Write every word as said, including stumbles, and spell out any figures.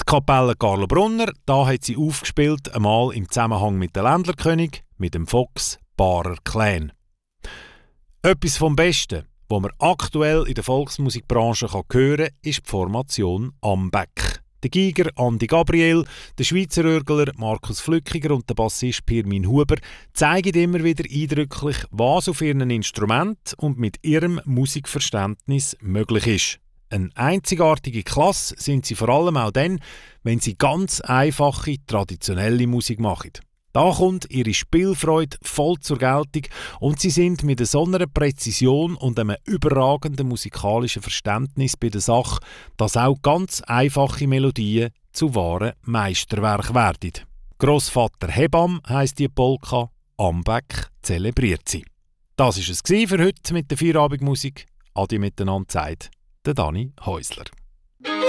Kapelle Carlo Brunner, da hat sie aufgespielt, einmal im Zusammenhang mit dem Ländlerkönig, mit dem Fox Barer Clan. Etwas vom Besten, was man aktuell in der Volksmusikbranche hören kann, ist die Formation Ambeck. Der Giger Andi Gabriel, der Schweizer Örgler Markus Flückiger und der Bassist Pirmin Huber zeigen immer wieder eindrücklich, was auf ihren Instrument und mit ihrem Musikverständnis möglich ist. Eine einzigartige Klasse sind sie vor allem auch dann, wenn sie ganz einfache, traditionelle Musik machen. Da kommt ihre Spielfreude voll zur Geltung und sie sind mit so einer Präzision und einem überragenden musikalischen Verständnis bei der Sache, dass auch ganz einfache Melodien zu wahren Meisterwerken werden. Grossvater Hebam heisst die Polka, Ambeck zelebriert sie. Das war es für heute mit der Feierabendmusik. Adi miteinander, sagt der Dani Häusler.